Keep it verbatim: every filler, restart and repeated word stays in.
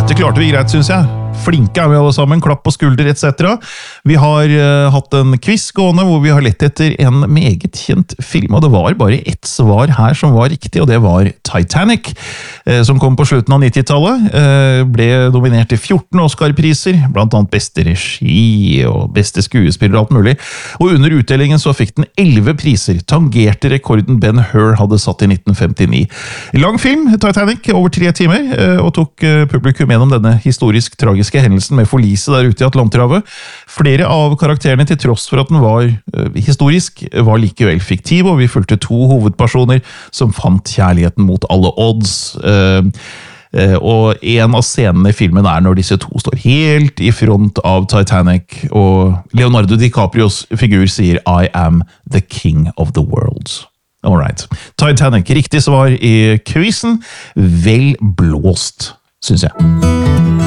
Dette klarte vi greit, synes jeg. Flinke er vi alle sammen, klapp på skulder, et cetera. Vi har uh, hatt en quiz gående hvor vi har lett etter en meget kjent film, og det var bare ett svar her som var riktig, og det var Titanic, uh, som kom på slutten av nittitallet. Uh, ble dominert i fjorten Oscar-priser, blant annet beste regi og beste skuespiller og alt mulig. Og under utdelingen så fikk den elleve priser, tangerte rekorden Ben Hur hadde satt i nitten femtini. Lang film, Titanic, over tre timer, uh, og tok uh, publikum gjennom denne historisk tragiske hendelsen med forlise der ute i Atlanterhavet. Flere av karakterene, til tross for at den var uh, historisk, var likevel fiktiv, og vi fulgte to hovedpersoner som fant kjærligheten mot alle odds. Uh, uh, og en av scenene i filmen er når disse to står helt i front av Titanic, og Leonardo DiCaprios figur sier «I am the king of the world». Alright. Titanic, riktig svar i quizen. Vel blåst, synes jeg.